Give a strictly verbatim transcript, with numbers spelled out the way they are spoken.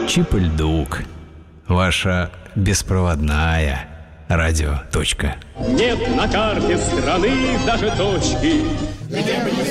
Чип-льдук. Ваша беспроводная радиоточка. Нет на карте страны даже точки, где бы ни